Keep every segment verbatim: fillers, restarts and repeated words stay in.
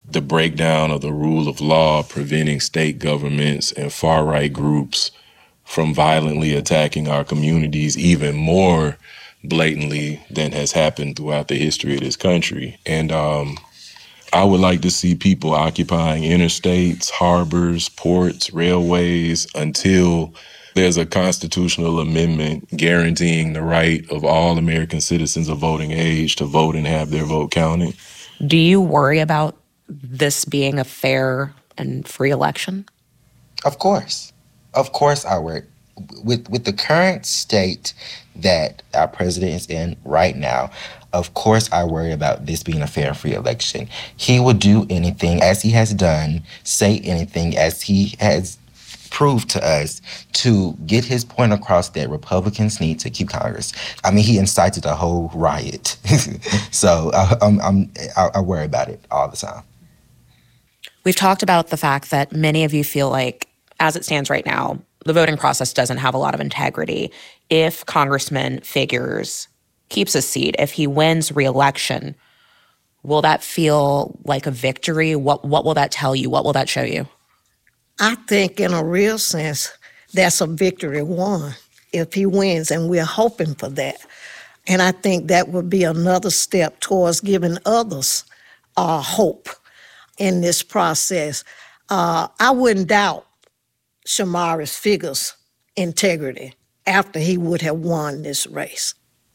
the breakdown of the rule of law, preventing state governments and far-right groups from violently attacking our communities even more blatantly than has happened throughout the history of this country. And um, I would like to see people occupying interstates, harbors, ports, railways until there's a constitutional amendment guaranteeing the right of all American citizens of voting age to vote and have their vote counted. Do you worry about this being a fair and free election? Of course. Of course I worry. With with the current state that our president is in right now, of course I worry about this being a fair and free election. He will do anything, as he has done, say anything, as he has proved to us, to get his point across that Republicans need to keep Congress. I mean, he incited a whole riot. so I, I'm, I'm, I, I worry about it all the time. We've talked about the fact that many of you feel like, as it stands right now, the voting process doesn't have a lot of integrity. If Congressman Figures keeps his seat, if he wins re-election, will that feel like a victory? What what will that tell you? What will that show you? I think in a real sense, that's a victory won if he wins, and we're hoping for that. And I think that would be another step towards giving others uh, hope in this process. Uh, I wouldn't doubt Shamari's Figures' integrity after he would have won this race.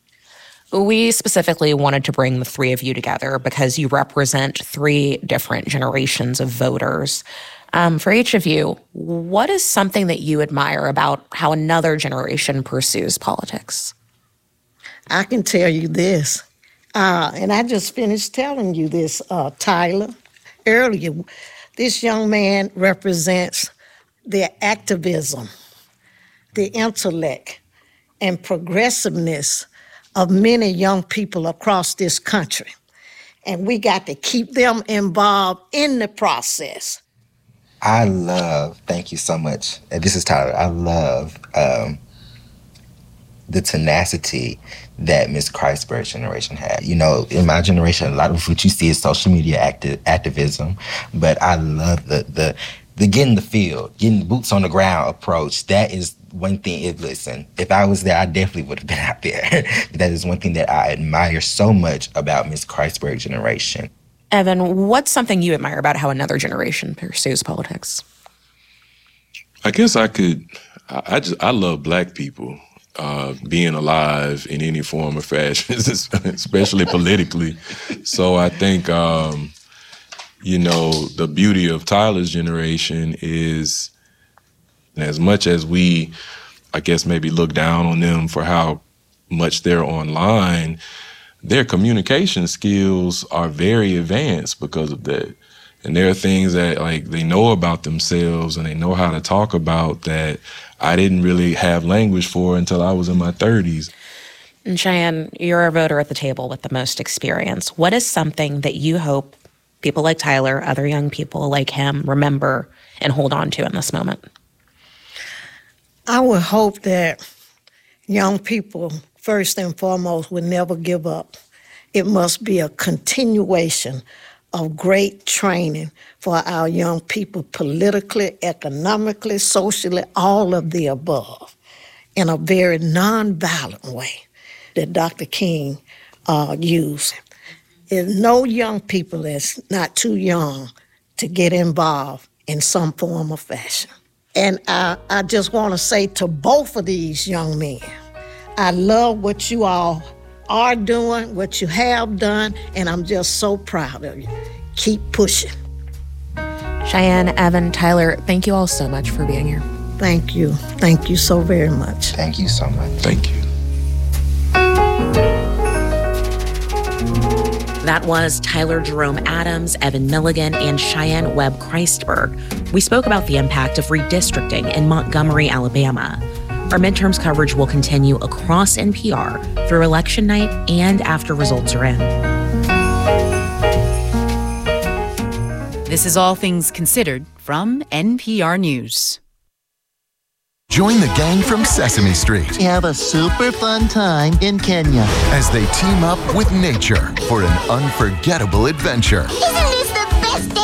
We specifically wanted to bring the three of you together because you represent three different generations of voters. Um, for each of you, what is something that you admire about how another generation pursues politics? I can tell you this, uh, and I just finished telling you this, uh, Tyler, earlier. This young man represents the activism, the intellect, and progressiveness of many young people across this country. And we got to keep them involved in the process. I love, thank you so much. And this is Tyler. I love um, the tenacity that Miz Christberg's generation had. You know, in my generation, a lot of what you see is social media acti- activism, but I love the the the get in the field, getting boots on the ground approach. That is one thing. If listen, if I was there, I definitely would have been out there. That is one thing that I admire so much about Miz Christberg's generation. Evan, what's something you admire about how another generation pursues politics? I guess I could, I, I just, I love Black people uh, being alive in any form or fashion, especially politically. So I think, um, you know, the beauty of Tyler's generation is, as much as we, I guess, maybe look down on them for how much they're online, their communication skills are very advanced because of that. And there are things that, like, they know about themselves and they know how to talk about that I didn't really have language for until I was in my thirties. And Cheyenne, you're a voter at the table with the most experience. What is something that you hope people like Tyler, other young people like him, remember and hold on to in this moment? I would hope that young people, first and foremost, would never give up. It must be a continuation of great training for our young people, politically, economically, socially, all of the above, in a very nonviolent way that Doctor King uh, used. There's no young people that's not too young to get involved in some form or fashion. And I, I just want to say to both of these young men, I love what you all are doing, what you have done, and I'm just so proud of you. Keep pushing. Cheyenne, Evan, Tyler, thank you all so much for being here. Thank you. Thank you so very much. Thank you so much. Thank you. That was Tyler Jerome Adams, Evan Milligan, and Cheyenne Webb Christberg. We spoke about the impact of redistricting in Montgomery, Alabama. Our midterms coverage will continue across N P R through election night and after results are in. This is All Things Considered from N P R News. Join the gang from Sesame Street. Have a super fun time in Kenya as they team up with nature for an unforgettable adventure. Isn't this the best day?